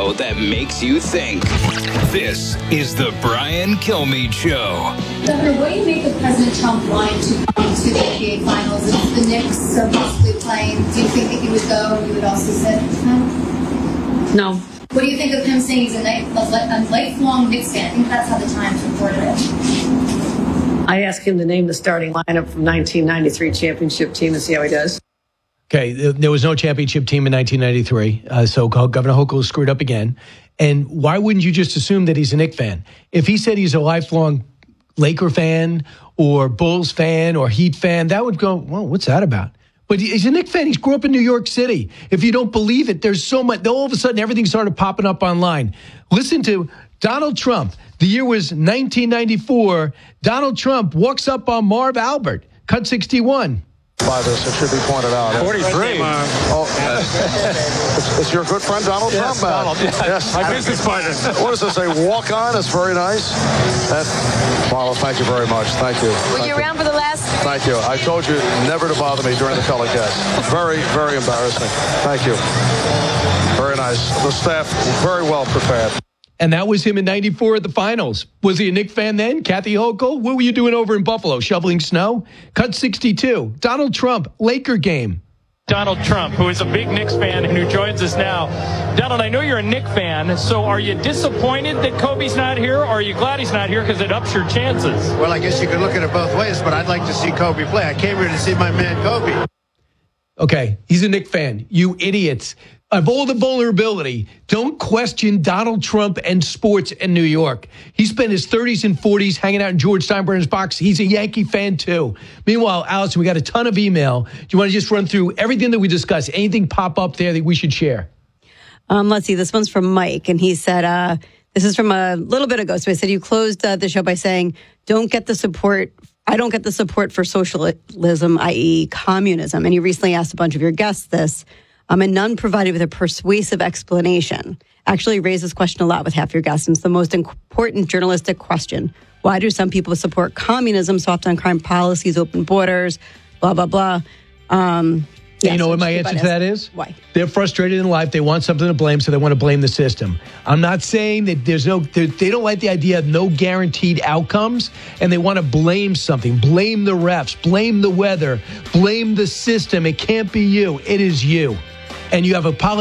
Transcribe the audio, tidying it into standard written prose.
show that makes you think. This is the Brian Kilmeade Show. Governor, what do you make of President Trump wanting to come to the NBA Finals? If the Knicks are basically playing, do you think that he would go and you would also sit? No. What do you think of him saying he's a lifelong Knicks fan? I think that's how the Times reported it. I asked him to name the starting lineup from 1993 championship team and see how he does. Okay, there was no championship team in 1993, so Governor Hochul screwed up again. And why wouldn't you just assume that he's a Knicks fan? If he said he's a lifelong Laker fan or Bulls fan or Heat fan, that would go, well, what's that about? But he's a Knicks fan. He grew up in New York City. If you don't believe it, there's so much. All of a sudden, everything started popping up online. Listen to Donald Trump. The year was 1994. Donald Trump walks up on Marv Albert, cut 61. By this, it should be pointed out. 43. It's your good friend Donald Trump, man. Donald, yes. My business partner. What does this say? Walk on. It's very nice. Marlo, thank you very much. Thank you. Were you around for the last? Thank you. I told you never to bother me during the telecast. Very, very embarrassing. Thank you. Very nice. The staff very well prepared. And that was him in 94 at the finals. Was he a Knicks fan then? Kathy Hochul? What were you doing over in Buffalo? Shoveling snow? Cut 62. Donald Trump, Laker game. Donald Trump, who is a big Knicks fan and who joins us now. Donald, I know you're a Knicks fan, so are you disappointed that Kobe's not here, or are you glad he's not here because it ups your chances? Well, I guess you could look at it both ways, but I'd like to see Kobe play. I came here to see my man Kobe. Okay, he's a Knicks fan. You idiots. Of all the vulnerability, don't question Donald Trump and sports in New York. He spent his 30s and 40s hanging out in George Steinbrenner's box. He's a Yankee fan, too. Meanwhile, Allison, we got a ton of email. Do you want to just run through everything that we discussed? Anything pop up there that we should share? Let's see. This one's from Mike, and he said, this is from a little bit ago. So I said, you closed the show by saying, I don't get the support for socialism, i.e. communism. And you recently asked a bunch of your guests this. And none provided with a persuasive explanation. Actually raised this question a lot with half your guests. And it's the most important journalistic question. Why do some people support communism, soft on crime policies, open borders, blah, blah, blah? You know what my answer to that is? Why? They're frustrated in life. They want something to blame, so they want to blame the system. I'm not saying that they don't like the idea of no guaranteed outcomes, and they want to blame something. Blame the refs, blame the weather, blame the system. It can't be you. It is you. And you have a